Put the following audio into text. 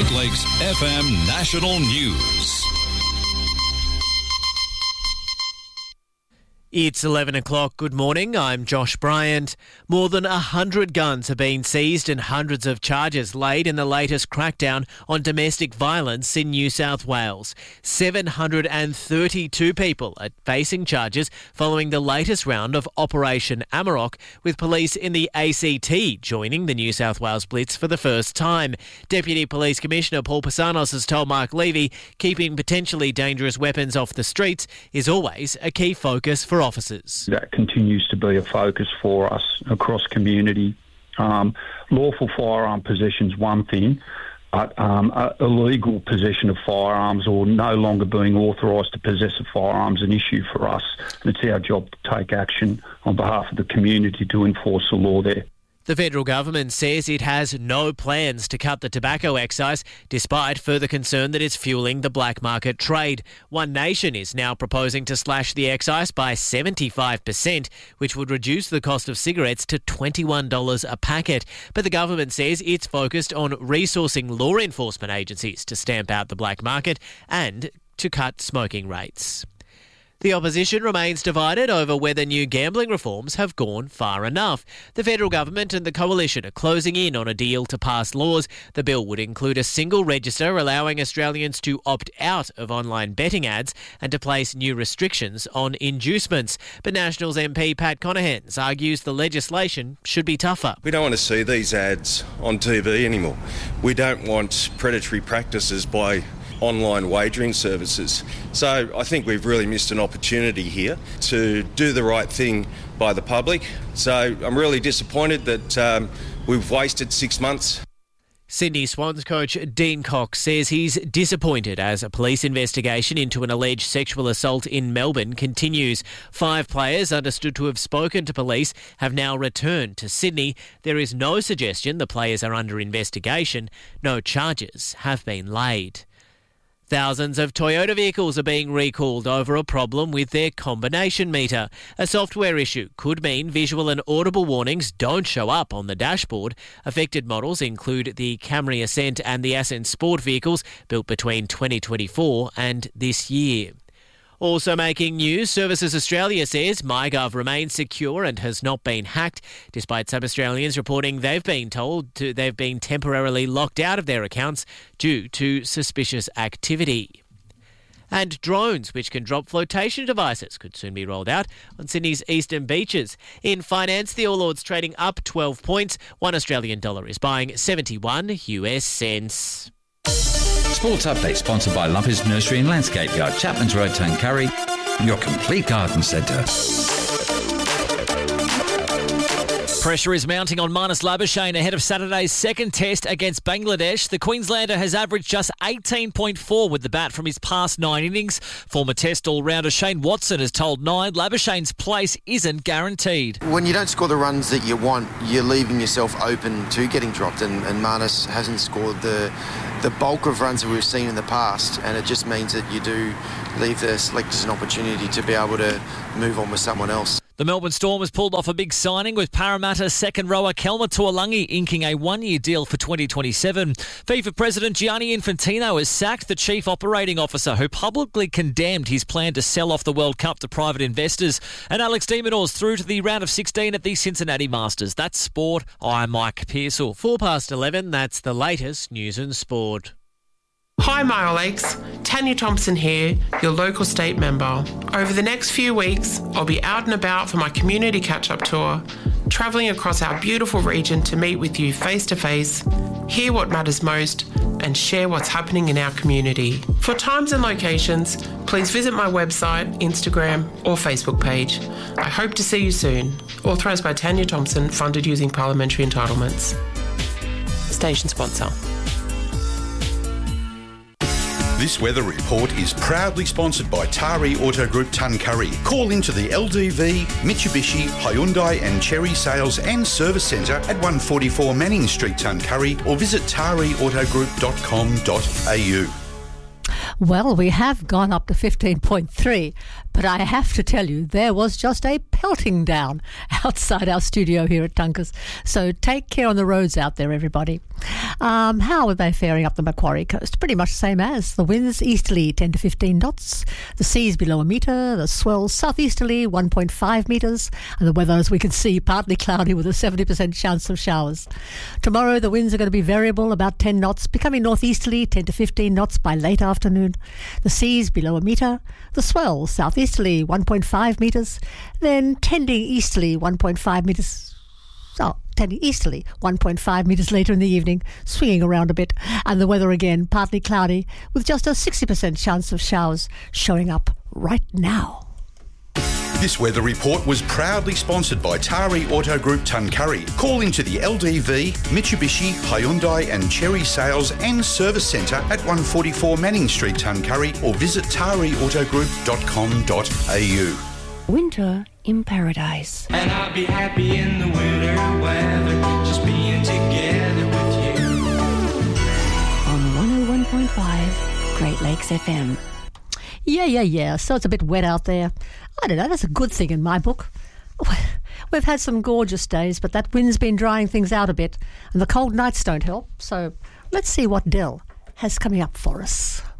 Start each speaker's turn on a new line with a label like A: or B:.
A: Great Lakes FM National News.
B: It's 11 o'clock. Good morning. I'm Josh Bryant. More than 100 guns have been seized and hundreds of charges laid in the latest crackdown on domestic violence in New South Wales. 732 people are facing charges following the latest round of Operation Amarok, with police in the ACT joining the New South Wales Blitz for the first time. Deputy Police Commissioner Paul Pasanos has told Mark Levy keeping potentially dangerous weapons off the streets is always a key focus for officers.
C: That continues to be a focus for us across community. Lawful firearm possession's one thing, but illegal possession of firearms or no longer being authorised to possess a firearm is an issue for us. And it's our job to take action on behalf of the community to enforce the law there.
B: The federal government says it has no plans to cut the tobacco excise, despite further concern that it's fueling the black market trade. One Nation is now proposing to slash the excise by 75%, which would reduce the cost of cigarettes to $21 a packet. But the government says it's focused on resourcing law enforcement agencies to stamp out the black market and to cut smoking rates. The opposition remains divided over whether new gambling reforms have gone far enough. The federal government and the coalition are closing in on a deal to pass laws. The bill would include a single register allowing Australians to opt out of online betting ads and to place new restrictions on inducements. But Nationals MP Pat Conaghan argues the legislation should be tougher.
D: We don't want to see these ads on TV anymore. We don't want predatory practices by online wagering services. So I think we've really missed an opportunity here to do the right thing by the public. So I'm really disappointed that we've wasted 6 months.
B: Sydney Swans coach Dean Cox says he's disappointed as a police investigation into an alleged sexual assault in Melbourne continues. 5 players understood to have spoken to police have now returned to Sydney. There is no suggestion the players are under investigation. No charges have been laid. Thousands of Toyota vehicles are being recalled over a problem with their combination meter. A software issue could mean visual and audible warnings don't show up on the dashboard. Affected models include the Camry Ascent and the Ascent Sport vehicles built between 2024 and this year. Also making news, Services Australia says MyGov remains secure and has not been hacked, despite some Australians reporting they've been temporarily locked out of their accounts due to suspicious activity. And drones, which can drop flotation devices, could soon be rolled out on Sydney's eastern beaches. In finance, the All Ords trading up 12 points. $1 Australian is buying 71 US cents.
E: Sports Update sponsored by Lumpers Nursery and Landscape Yard, Chapman's Road, Tuncurry, your complete garden centre.
F: Pressure is mounting on Marnus Labuschagne ahead of Saturday's second test against Bangladesh. The Queenslander has averaged just 18.4 with the bat from his past 9 innings. Former test all-rounder Shane Watson has told Nine Labuschagne's place isn't guaranteed.
G: When you don't score the runs that you want, you're leaving yourself open to getting dropped, and Marnus hasn't scored the bulk of runs that we've seen in the past, and it just means that you do leave the selectors an opportunity to be able to move on with someone else.
F: The Melbourne Storm has pulled off a big signing with Parramatta second rower Kelma Tuolangi inking a 1-year deal for 2027. FIFA President Gianni Infantino has sacked the chief operating officer who publicly condemned his plan to sell off the World Cup to private investors. And Alex de Minaur's through to the round of 16 at the Cincinnati Masters. That's sport. I'm Mike Pearsall.
B: 11:04, that's the latest news and sport.
H: Hi Mile Lakes, Tanya Thompson here, your local state member. Over the next few weeks, I'll be out and about for my community catch-up tour, travelling across our beautiful region to meet with you face to face, hear what matters most, and share what's happening in our community. For times and locations, please visit my website, Instagram or Facebook page. I hope to see you soon. Authorised by Tanya Thompson, funded using parliamentary entitlements. Station sponsor.
I: This weather report is proudly sponsored by Tari Auto Group Tuncurry. Call into the LDV, Mitsubishi, Hyundai and Chery Sales and Service Centre at 144 Manning Street, Tuncurry, or visit tariautogroup.com.au.
J: Well, we have gone up to 15.3, but I have to tell you, there was just a pelting down outside our studio here at Tunkers. So take care on the roads out there, everybody. How are they faring up the Macquarie coast? Pretty much the same as. The winds easterly 10 to 15 knots. The seas below a metre. The swells southeasterly 1.5 metres. And the weather, as we can see, partly cloudy with a 70% chance of showers. Tomorrow the winds are going to be variable, about 10 knots, becoming northeasterly 10 to 15 knots by late afternoon. The seas below a metre. The swells southeasterly 1.5 metres. Then tending easterly 1.5 metres. Tending easterly 1.5 metres later in the evening, swinging around a bit. And the weather again, partly cloudy, with just a 60% chance of showers showing up right now.
I: This weather report was proudly sponsored by Tari Auto Group Tuncurry. Call into the LDV, Mitsubishi, Hyundai and Cherry Sales and Service Centre at 144 Manning Street, Tuncurry, or visit tariautogroup.com.au.
K: Winter in paradise.
L: And I'll be happy in the winter weather, just being together with you.
K: On 101.5 Great Lakes FM.
J: Yeah. So it's a bit wet out there. I don't know, that's a good thing in my book. We've had some gorgeous days, but that wind's been drying things out a bit, and the cold nights don't help. So let's see what Dell has coming up for us.